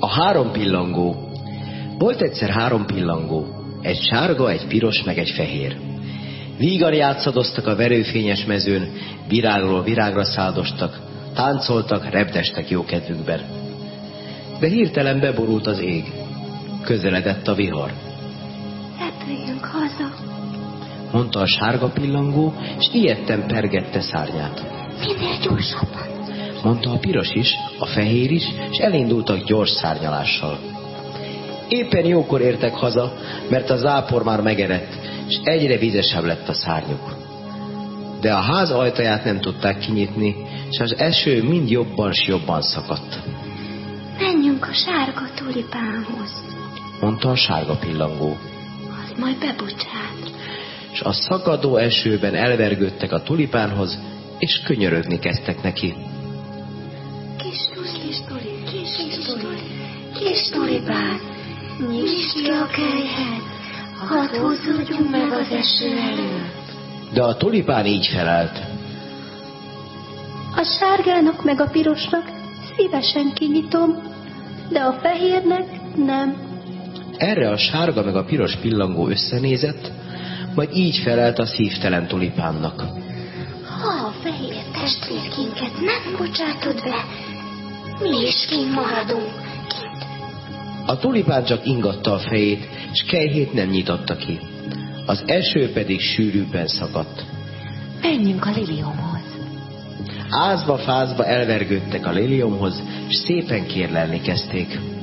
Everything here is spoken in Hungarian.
A 3 pillangó. Volt egyszer 3 pillangó, egy sárga, egy piros, meg egy fehér. Vígan játszadoztak a verőfényes mezőn, virágról virágra száldostak, táncoltak, repdestek jókedvükben. De hirtelen beborult az ég. Közeledett a vihar. Repüljünk haza, mondta a sárga pillangó, és ijedten pergette szárnyát. minél gyorsabban. Mondta a piros is, a fehér is, és elindultak gyors szárnyalással. Éppen jókor értek haza, mert a zápor már megerett, és egyre vizesebb lett a szárnyuk. De a ház ajtaját nem tudták kinyitni, és az eső mind jobban s jobban szakadt. Menjünk a sárga tulipánhoz, mondta a sárga pillangó. az majd bebocsát. És a szakadó esőben elvergődtek a tulipánhoz, és könyörögni kezdtek neki. Kis tulipán, nyisd ki a kelyhet, hadd húzódjunk meg az eső előtt. De a tulipán így felelt. A sárgának meg a pirosnak szívesen kinyitom, de a fehérnek nem. Erre a sárga meg a piros pillangó összenézett, majd így felelt a szívtelen tulipánnak. Ha a fehér testvérkénket nem bocsátod be, mi is kint maradunk. A tulipán csak ingatta a fejét, s kelyhét nem nyitotta ki. Az eső pedig sűrűbben szakadt. Menjünk a liliomhoz. Ázva-fázva elvergődtek a liliomhoz, s szépen kérlelni kezdték.